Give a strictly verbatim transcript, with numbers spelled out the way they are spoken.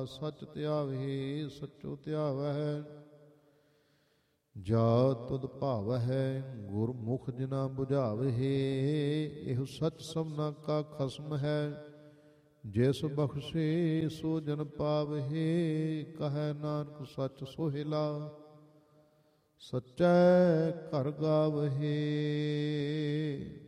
ਸਚ ਧਿਆਵਹਿ ਸਚੋ ਧਿਆਵਹਿ। ਜਾ ਤੁਧ ਭਾਵਹਿ ਗੁਰਮੁਖ ਜਿਨਾ ਬੁਝਾਵਹਿ। ਇਹੋ ਸਚ ਸਭਨਾ ਕਾ ਖਸਮ ਹੈ, ਜਿਸ ਬਖਸ਼ੇ ਸੋ ਜਨ ਪਾਵਹਿ। ਕਹੈ ਨਾਨਕ ਸਚ ਸੋਹਿਲਾ, ਸਚੈ ਘਰ ਗਾਵਹਿ।